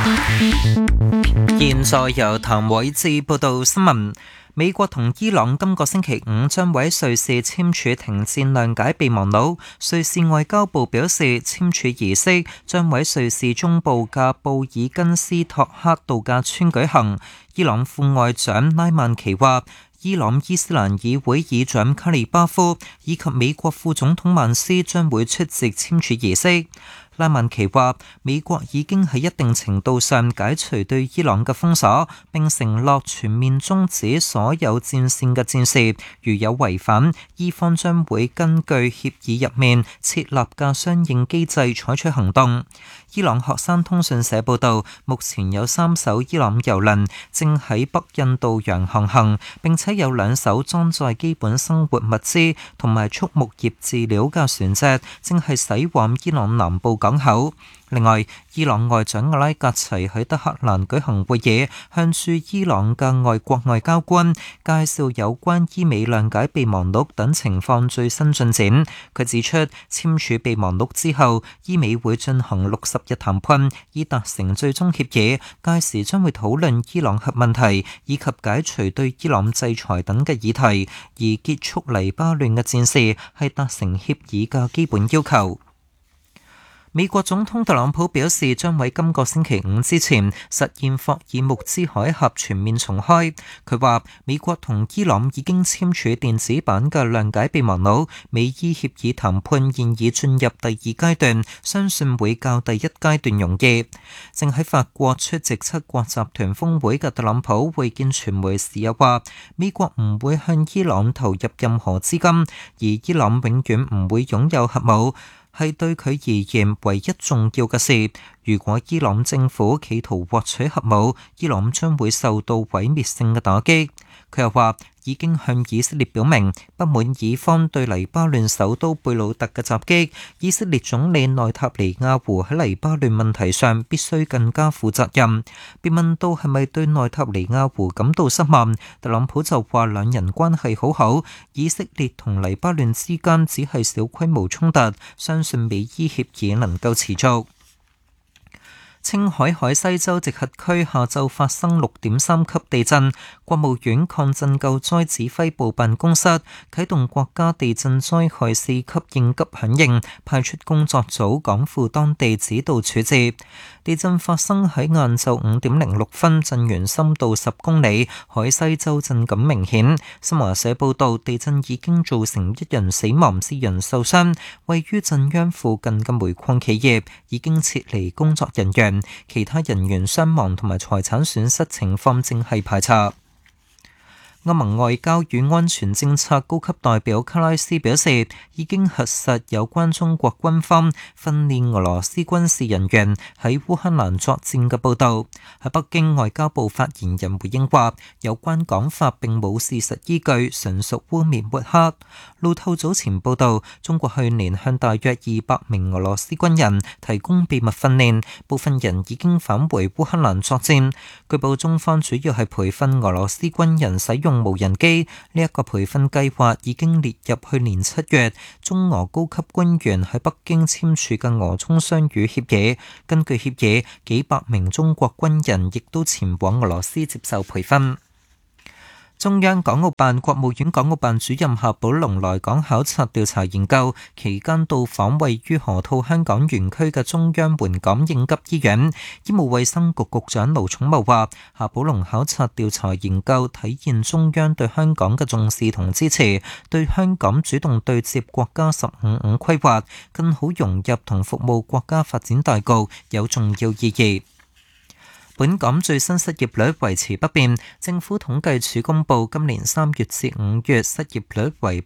現在由譚偉智報道新聞。美國同伊朗今個星期五將會喺瑞士簽署停戰諒解備忘錄。瑞士外交部表示，簽署儀式將會喺瑞士中部嘅布爾根斯托克度假村舉行。伊朗副外長拉曼奇話，伊朗伊斯蘭議會議長卡利巴夫以及美國副總統曼斯將會出席簽署儀式。拉曼奇話，美國已經喺一定程度上解除對伊朗嘅封鎖，並承諾全面終止所有戰線嘅戰事，如有違反，伊方將會根據協議入面設立嘅相應機制採取行動。伊朗學生通訊社報導，目前有3艘伊朗郵輪正喺北印度洋航行，並且有2艘裝載基本生活物資同埋畜牧業飼料嘅船隻正係駛往伊朗南部港口。另外，伊朗外長阿拉格齊喺德黑蘭舉行會議，向駐伊朗嘅外國外交官介紹有關伊美諒解備忘錄等情況最新進展。佢指出，簽署備忘錄之後，伊美會進行60日談判，以達成最終協議。屆時將會討論伊朗核問題以及解除對伊朗制裁等嘅議題，而結束黎巴嫩嘅戰事係達成協議嘅基本要求。美國總統特朗普表示，將喺今個星期五之前實現霍爾木茲海峽全面重開。佢話，美國同伊朗已經簽署電子版嘅諒解備忘錄，美伊協議談判現已進入第2階段，相信會較第1階段容易。正喺法國出席7國集團峰會嘅特朗普會見傳媒時又話，美國唔會向伊朗投入任何資金，而伊朗永遠唔會擁有核武，係對佢而言唯一重要嘅事。如果伊朗政府企圖獲取核武，伊朗將會受到毀滅性嘅打擊。佢又話，已經向以色列表明不滿以方對黎巴嫩首都貝魯特嘅襲擊。以色列總理內塔尼亞胡喺黎巴嫩問題上必須更加負責任。被問到係咪對內塔尼亞胡感到失望，特朗普就話兩人關係好好，以色列同黎巴嫩之間只係小規模衝突，相信美伊協議能夠持續。青海海西州直轄區下晝發生6.3級地震，國務院抗震救災指揮部辦公室啟動國家地震災害4級應急響應，派出工作組趕赴當地指導處置。地震發生喺晏晝5點06分，震源深度10公里，海西州震感明顯。新華社報道，地震已經造成1人死亡，4人受傷。位於震央附近嘅煤礦企業已經撤離工作人員，其他人員傷亡同埋財產損失情況正係排查。歐盟外交與安全政策高級代表卡拉斯表示，已經核實有關中國軍方訓練俄羅斯軍事人員喺烏克蘭作戰嘅報導。喺北京，外交部發言人回應話，有關講法並冇事實依據，純屬污蔑抹黑。路透早前報導，中國去年向大約200名俄羅斯軍人提供秘密訓練，部分人已經返回烏克蘭作戰。據報中方主要係培訓俄羅斯軍人使用無人機，呢一個培訓計劃已經列入去年7月中俄高級官員喺北京簽署嘅俄中雙語協議。根據協議，幾百名中國軍人亦都前往俄羅斯接受培訓。中央港澳辦、國務院港澳辦主任夏寶龍來港考察調查研究期間，到訪位於河套香港園區嘅中央援港應急醫院。醫務衛生局局長盧寵茂話，夏寶龍考察調查研究體現中央對香港嘅重視同支持，對香港主動對接國家15/5規劃，更好融入同服務國家發展大局有重要意義。本港最新失業率維持不變，政府統計處公布今年3月至5月失業率為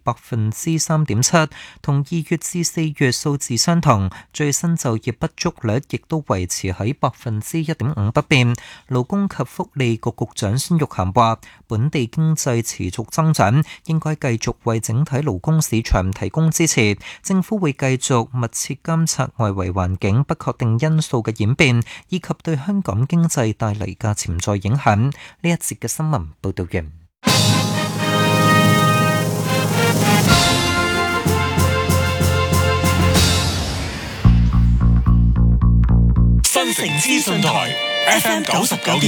3.7%，同2月至4月數字相同。最新就業不足率亦都維持喺1.5%不變。勞工及福利局局長孫玉菡話，本地經濟持續增長，應該繼續為整體勞工市場提供支持。政府會繼續密切監察外圍環境不確定因素嘅演變，以及對香港經濟帶嚟嘅潛在影響。呢一節嘅新聞報道完。 分新城資訊台 FM 99.9